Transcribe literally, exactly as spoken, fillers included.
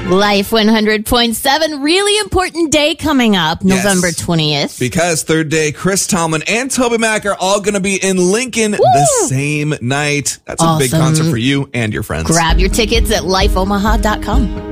Life one hundred point seven, really important day coming up, Yes. November twentieth. Because Third Day, Chris Tallman and Toby Mac are all going to be in Lincoln the same night. That's a big Awesome. concert for you and your friends. Grab your tickets at life omaha dot com.